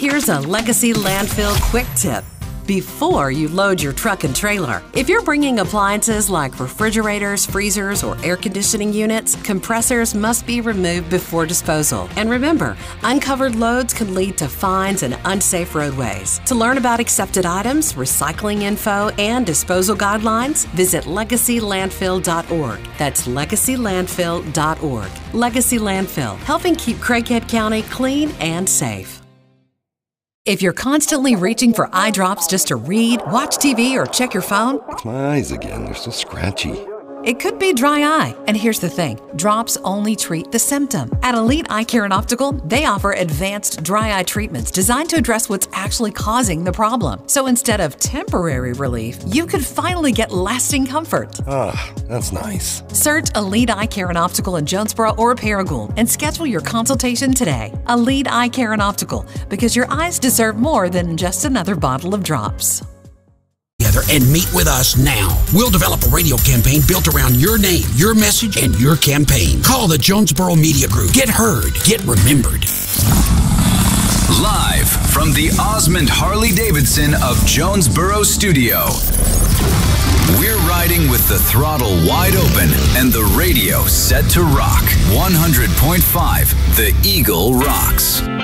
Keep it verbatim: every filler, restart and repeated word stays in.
Here's a Legacy Landfill quick tip. Before you load your truck and trailer, if you're bringing appliances like refrigerators, freezers, or air conditioning units, compressors must be removed before disposal. And remember, uncovered loads can lead to fines and unsafe roadways. To learn about accepted items, recycling info, and disposal guidelines, visit legacy landfill dot org. That's legacy landfill dot org. Legacy Landfill, helping keep Craighead County clean and safe. If you're constantly reaching for eye drops just to read, watch T V, or check your phone, It's my eyes again. They're so scratchy. it could be dry eye. And here's the thing, drops only treat the symptom. At Elite Eye Care and Optical, they offer advanced dry eye treatments designed to address what's actually causing the problem. So instead of temporary relief, you could finally get lasting comfort. Ah, that's nice. Search Elite Eye Care and Optical in Jonesboro or Paragould and schedule your consultation today. Elite Eye Care and Optical, because your eyes deserve more than just another bottle of drops. And meet with us now. We'll develop a radio campaign built around your name, your message, and your campaign. Call the Jonesboro Media Group. Get heard. Get remembered. Live from the Osmond Harley-Davidson of Jonesboro studio. We're riding with the throttle wide open and the radio set to rock. one hundred point five The Eagle rocks.